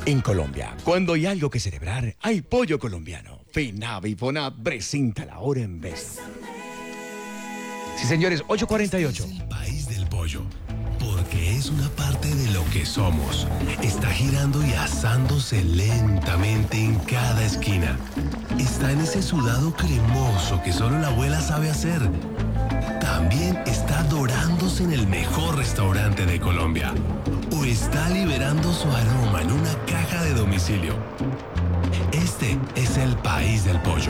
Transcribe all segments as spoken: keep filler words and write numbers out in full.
En Colombia, cuando hay algo que celebrar, hay pollo colombiano. FENAVE y FONAP presenta la hora en vez. Sí, señores, ocho cuarenta y ocho. Este es el país del pollo, porque es una parte de lo que somos. Está girando y asándose lentamente en cada esquina. Está en ese sudado cremoso que solo la abuela sabe hacer. También está dorándose en el mejor restaurante de Colombia. O está liberando su aroma en una caja de domicilio. Este es el país del pollo.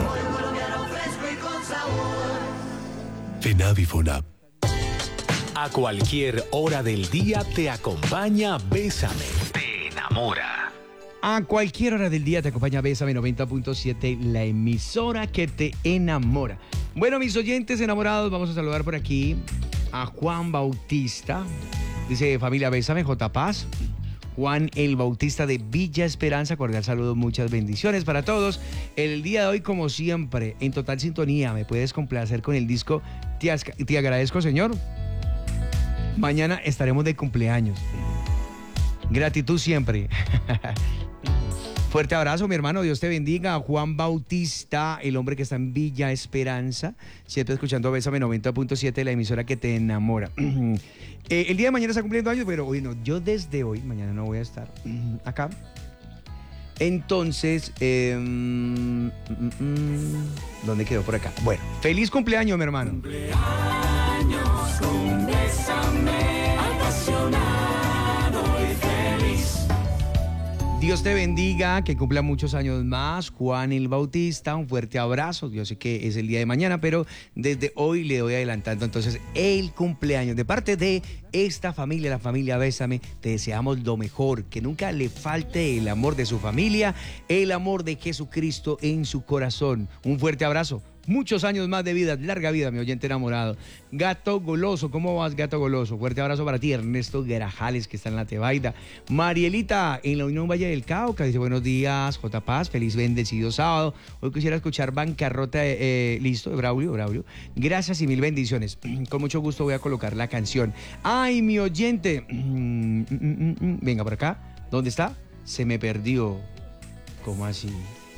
FENAVE y FONAP. A cualquier hora del día te acompaña Bésame. Te enamora. A cualquier hora del día te acompaña Bésame noventa punto siete, la emisora que te enamora. Bueno, mis oyentes enamorados, vamos a saludar por aquí a Juan Bautista. Dice, familia Bésame, J. Paz. Juan el Bautista de Villa Esperanza, cordial saludo, muchas bendiciones para todos. El día de hoy, como siempre, en total sintonía, me puedes complacer con el disco Te, te agradezco, Señor. Mañana estaremos de cumpleaños. Gratitud siempre. Fuerte abrazo, mi hermano, Dios te bendiga. Juan Bautista, el hombre que está en Villa Esperanza, siempre escuchando Bésame noventa punto siete, la emisora que te enamora. eh, el día de mañana está cumpliendo años, pero hoy no, yo desde hoy, mañana no voy a estar acá. Entonces, eh, mm, mm, ¿dónde quedó? Por acá. Bueno, feliz cumpleaños, mi hermano. Cumpleaños con Bésame, apasionado y feliz. Dios te bendiga, que cumpla muchos años más. Juan el Bautista, un fuerte abrazo. Yo sé que es el día de mañana, pero desde hoy le doy adelantando entonces el cumpleaños. De parte de esta familia, la familia Bésame, te deseamos lo mejor, que nunca le falte el amor de su familia, el amor de Jesucristo en su corazón. Un fuerte abrazo. Muchos años más de vida, larga vida, mi oyente enamorado. Gato Goloso, ¿cómo vas, Gato Goloso? Fuerte abrazo para ti, Ernesto Grajales, que está en la Tebaida. Marielita, en la Unión Valle del Cauca, dice, buenos días, J. Paz, feliz bendecido sábado. Hoy quisiera escuchar Bancarrota, eh, listo, de Braulio, Braulio. Gracias y mil bendiciones. Con mucho gusto voy a colocar la canción. Ay, mi oyente. Venga, por acá. ¿Dónde está? Se me perdió. ¿Cómo así?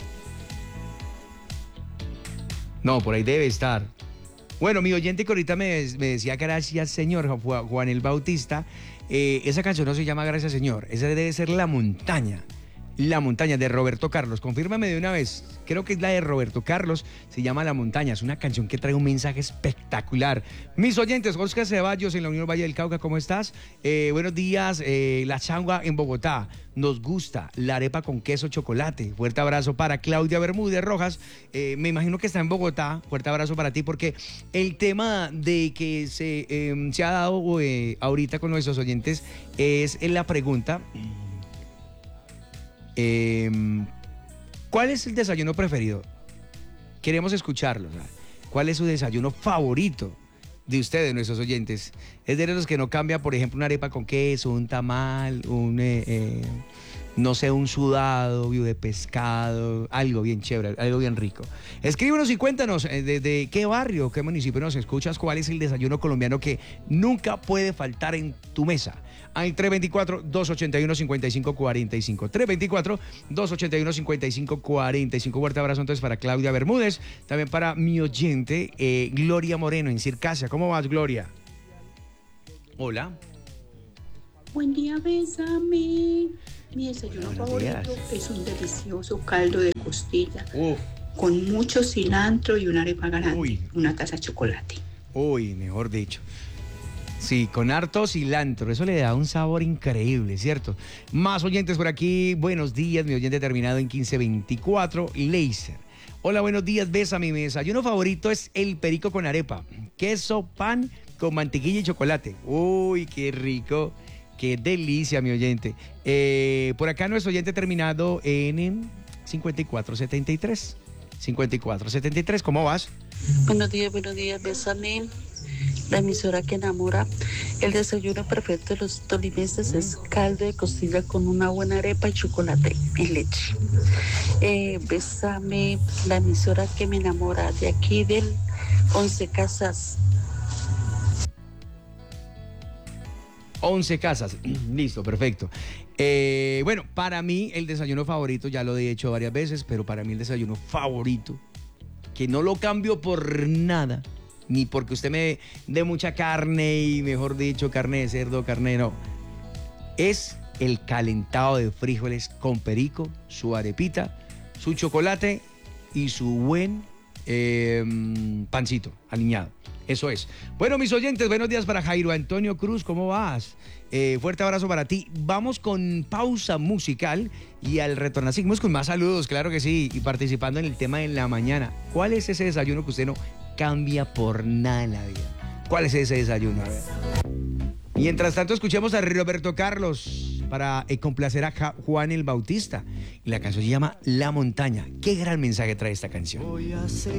No, por ahí debe estar. Bueno, mi oyente que ahorita me, me decía gracias, Señor, Juan el Bautista. Eh, esa canción no se llama Gracias, Señor. Esa debe ser La Montaña. La Montaña, de Roberto Carlos. Confírmame de una vez. Creo que es la de Roberto Carlos. Se llama La Montaña. Es una canción que trae un mensaje espectacular. Mis oyentes, Oscar Ceballos en la Unión Valle del Cauca, ¿cómo estás? Eh, buenos días. Eh, la changua en Bogotá. Nos gusta la arepa con queso chocolate. Fuerte abrazo para Claudia Bermúdez Rojas. Eh, me imagino que está en Bogotá. Fuerte abrazo para ti, porque el tema de que se, eh, se ha dado eh, ahorita con nuestros oyentes es en la pregunta... Eh, ¿Cuál es el desayuno preferido? Queremos escucharlo. ¿Sabes? ¿Cuál es su desayuno favorito de ustedes, nuestros oyentes? Es de los que no cambia, por ejemplo, una arepa con queso, un tamal, un, eh, eh, no sé, un sudado de pescado, algo bien chévere, algo bien rico. Escríbenos y cuéntanos eh, de, de qué barrio, qué municipio nos escuchas, cuál es el desayuno colombiano que nunca puede faltar en tu mesa. Hay tres veinticuatro, dos ochenta y uno, cincuenta y cinco cuarenta y cinco. tres veinticuatro, dos ochenta y uno, cincuenta y cinco cuarenta y cinco. Fuerte abrazo entonces para Claudia Bermúdez. También para mi oyente, eh, Gloria Moreno en Circasia. ¿Cómo vas, Gloria? Hola. Buen día, Bésame. Mi desayuno favorito es un delicioso caldo de costilla. Uf. Con mucho cilantro y una arepa grande. Uy. Una taza de chocolate. Uy, mejor dicho. Sí, con harto cilantro, eso le da un sabor increíble, ¿cierto? Más oyentes por aquí, buenos días, mi oyente terminado en quince veinticuatro, Laser. Hola, buenos días, Bésame, mi desayuno favorito es el perico con arepa, queso, pan con mantequilla y chocolate. Uy, qué rico, qué delicia, mi oyente. Eh, por acá nuestro oyente terminado en cincuenta y cuatro setenta y tres. cincuenta y cuatro setenta y tres, ¿cómo vas? Buenos días, buenos días, Bésame. La emisora que enamora. El desayuno perfecto de los tolimenses es caldo de costilla con una buena arepa y chocolate en leche. Eh, Bésame, la emisora que me enamora, de aquí del Once Casas. once casas. Listo, perfecto. Eh, bueno, para mí el desayuno favorito, ya lo he hecho varias veces, pero para mí el desayuno favorito, que no lo cambio por nada, ni porque usted me dé mucha carne y, mejor dicho, carne de cerdo, carne no, es el calentado de frijoles con perico, su arepita, su chocolate y su buen eh, pancito aliñado. Eso es. Bueno, mis oyentes, buenos días para Jairo Antonio Cruz, ¿cómo vas? Eh, fuerte abrazo para ti. Vamos con pausa musical y al retornar seguimos con más saludos, claro que sí, y participando en el tema de la mañana. ¿Cuál es ese desayuno que usted no cambia por nada en la vida? ¿Cuál es ese desayuno? A ver. Mientras tanto, escuchemos a Roberto Carlos para eh, complacer a Ja- Juan el Bautista. Y la canción se llama La Montaña. Qué gran mensaje trae esta canción.